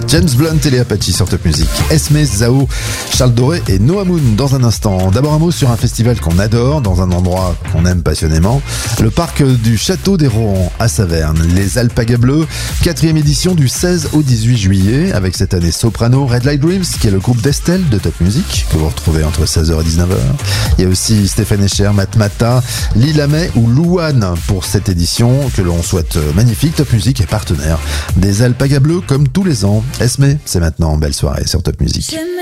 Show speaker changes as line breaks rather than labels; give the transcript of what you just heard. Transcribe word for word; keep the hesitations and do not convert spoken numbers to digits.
James Blunt et les Apaches sur Top Music. Esme, Zao, Charles Doré et Noah Moon dans un instant. D'abord un mot sur un festival qu'on adore, dans un endroit qu'on aime passionnément. Le parc du Château des Rohan à Saverne. Les Alpagas Bleus, quatrième édition du seize au dix-huit juillet, avec cette année Soprano, Red Light Dreams, qui est le groupe d'Estelle de Top Music, que vous retrouvez entre seize heures et dix-neuf heures. Il y a aussi Stéphane Escher, Matmata, Lila May ou Louane pour cette édition, que l'on souhaite magnifique. Top Music est partenaire des Alpagas Bleus comme tous les ans. Esme, c'est maintenant. Belle soirée sur Top Music.